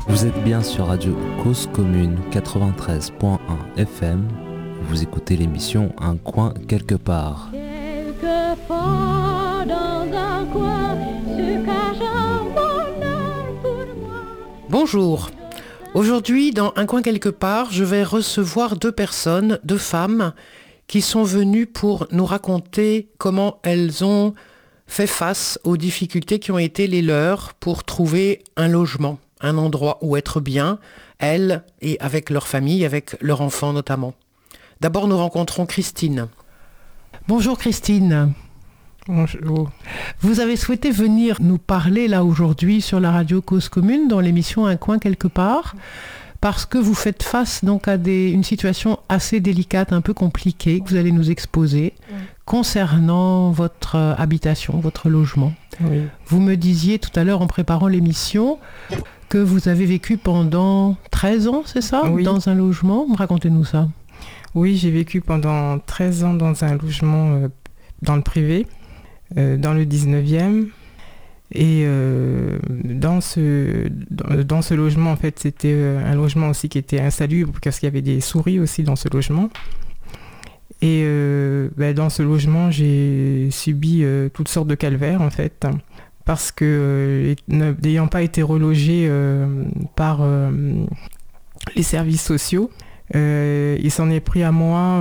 Vous êtes bien sur Radio Cause Commune 93.1 FM. Vous écoutez l'émission Un coin quelque part. Quelque part dans un coin se cache un bonheur pour moi. Bonjour. Aujourd'hui, dans Un coin quelque part, je vais recevoir deux femmes, qui sont venues pour nous raconter comment elles ont fait face aux difficultés qui ont été les leurs pour trouver un logement, un endroit où être bien, elles et avec leur famille, avec leurs enfants notamment. D'abord, nous rencontrons Christine. Bonjour Christine. Bonjour. Vous avez souhaité venir nous parler là aujourd'hui sur la radio Cause Commune dans l'émission Un coin quelque part parce que vous faites face donc à une situation assez délicate, un peu compliquée que vous allez nous exposer concernant votre habitation, votre logement. Oui. Vous me disiez tout à l'heure en préparant l'émission que vous avez vécu pendant 13 ans, c'est ça ? Oui. Dans un logement. Racontez-nous ça. Oui, j'ai vécu pendant 13 ans dans un logement dans le privé, dans le 19e. Et dans ce logement, en fait, c'était un logement aussi qui était insalubre parce qu'il y avait des souris aussi dans ce logement. Et dans ce logement, j'ai subi toutes sortes de calvaires, en fait, parce que n'ayant pas été relogée par les services sociaux, il s'en est pris à moi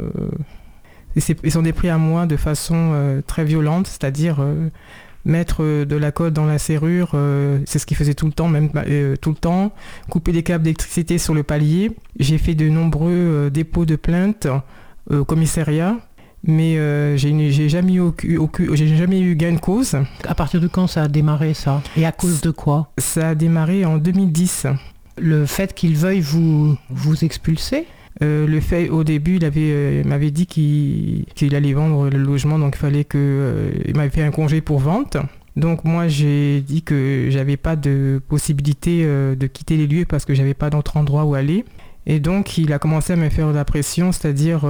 de façon très violente, c'est-à-dire mettre de la colle dans la serrure, c'est ce qu'il faisait tout le temps, couper des câbles d'électricité sur le palier. J'ai fait de nombreux dépôts de plaintes au commissariat, mais j'ai jamais eu gain de cause. À partir de quand ça a démarré ça ? Et à cause de quoi ? Ça a démarré en 2010. Le fait qu'il veuille vous expulser ? Le fait, au début, il m'avait dit qu'il allait vendre le logement, donc il fallait il m'avait fait un congé pour vente. Donc moi, j'ai dit que j'avais pas de possibilité de quitter les lieux parce que j'avais pas d'autre endroit où aller. Et donc, il a commencé à me faire de la pression, c'est-à-dire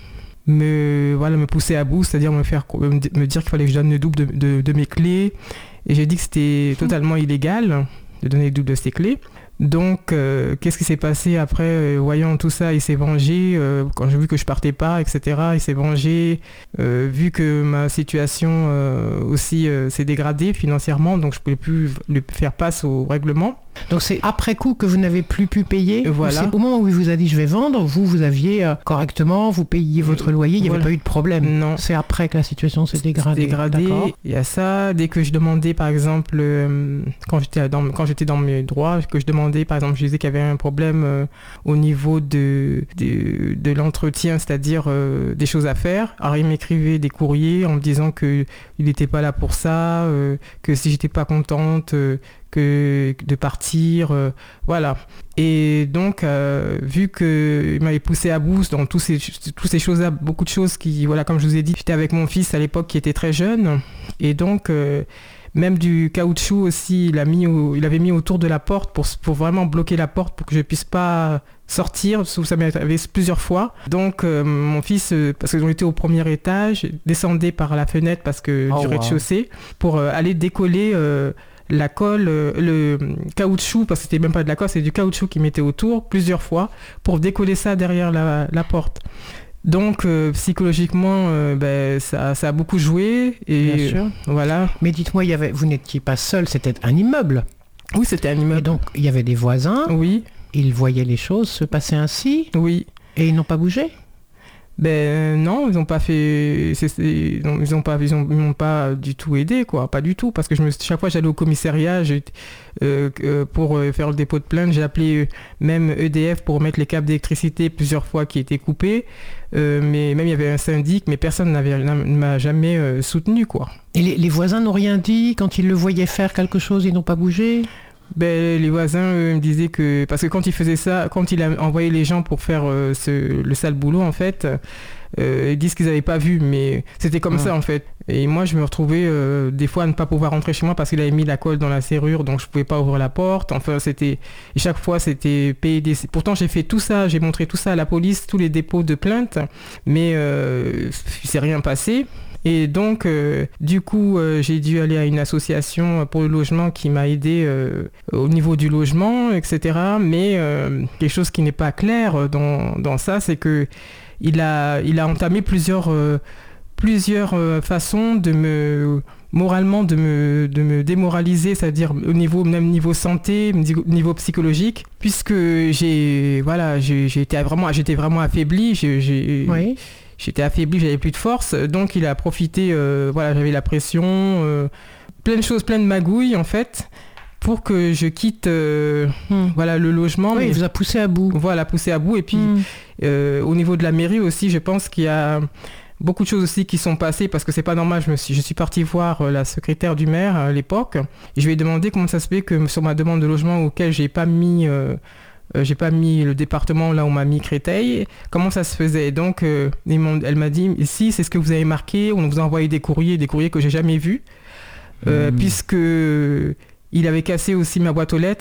me pousser à bout, c'est-à-dire me dire qu'il fallait que je donne le double de mes clés. Et j'ai dit que c'était totalement illégal de donner le double de ses clés. Donc, qu'est-ce qui s'est passé après voyant tout ça, il s'est vengé. Quand j'ai vu que je partais pas, etc., il s'est vengé. Vu que ma situation aussi s'est dégradée financièrement, donc je pouvais plus faire face au règlement. Donc c'est après coup que vous n'avez plus pu payer. Voilà. C'est au moment où il vous a dit je vais vendre, vous aviez correctement, vous payiez votre loyer, il n'y avait pas eu de problème. Non. C'est après que la situation s'est dégradée. D'accord. Il y a ça. Dès que je demandais, par exemple, quand j'étais dans mes droits, que je demandais, par exemple, je disais qu'il y avait un problème au niveau de l'entretien, c'est-à-dire des choses à faire. Alors il m'écrivait des courriers en me disant qu'il n'était pas là pour ça, que si j'étais pas contente, que de partir, voilà. Et donc, vu qu'il m'avait poussé à bout dans toutes ces choses-là, beaucoup de choses qui, voilà, comme je vous ai dit, j'étais avec mon fils à l'époque qui était très jeune, et donc même du caoutchouc aussi, il avait mis autour de la porte pour vraiment bloquer la porte pour que je puisse pas sortir, ça m'est arrivé plusieurs fois. Donc mon fils, parce qu'on était au premier étage, descendait par la fenêtre parce que du rez-de-chaussée pour aller décoller la colle, le caoutchouc, parce que c'était même pas de la colle, c'est du caoutchouc qui mettait autour plusieurs fois pour décoller ça derrière la porte. Donc psychologiquement, ça a beaucoup joué. Et bien sûr. Voilà. Mais dites-moi, vous n'étiez pas seul, c'était un immeuble. Oui, c'était un immeuble. Et donc il y avait des voisins. Oui. Ils voyaient les choses se passer ainsi. Oui. Et ils n'ont pas bougé ? Non, ils n'ont pas fait, ils m'ont pas du tout aidé, quoi, pas du tout, parce que chaque fois j'allais au commissariat, pour faire le dépôt de plainte, j'ai appelé même EDF pour mettre les câbles d'électricité plusieurs fois qui étaient coupés, mais même il y avait un syndic, mais personne ne m'a jamais soutenu, quoi. Et les voisins n'ont rien dit quand ils le voyaient faire quelque chose, ils n'ont pas bougé ? Les voisins me disaient que... Parce que quand il faisait ça, quand il a envoyé les gens pour faire le sale boulot, en fait, ils disent qu'ils n'avaient pas vu, mais c'était comme ça, en fait. Et moi, je me retrouvais des fois à ne pas pouvoir rentrer chez moi parce qu'il avait mis la colle dans la serrure, donc je ne pouvais pas ouvrir la porte. Enfin, et chaque fois, c'était payer des... Pourtant, j'ai fait tout ça, j'ai montré tout ça à la police, tous les dépôts de plainte, mais il ne s'est rien passé. Et donc, du coup, j'ai dû aller à une association pour le logement qui m'a aidé au niveau du logement, etc. Mais quelque chose qui n'est pas clair dans ça, c'est que il a entamé plusieurs façons de me démoraliser, c'est-à-dire même niveau santé, niveau psychologique, puisque j'étais vraiment affaiblie. Oui. J'étais affaiblie, j'avais plus de force, donc il a profité, j'avais la pression, plein de magouilles en fait, pour que je quitte le logement. Oui, il vous a poussé à bout. Voilà, poussé à bout. Et puis au niveau de la mairie aussi, je pense qu'il y a beaucoup de choses aussi qui sont passées, parce que c'est pas normal. Je suis partie voir la secrétaire du maire à l'époque, et je lui ai demandé comment ça se fait que sur ma demande de logement auquel j'ai pas mis le département là où on m'a mis Créteil, comment ça se faisait. Donc elle m'a dit, si c'est ce que vous avez marqué, on vous a envoyé des courriers que j'ai jamais vus, puisque il avait cassé aussi ma boîte aux lettres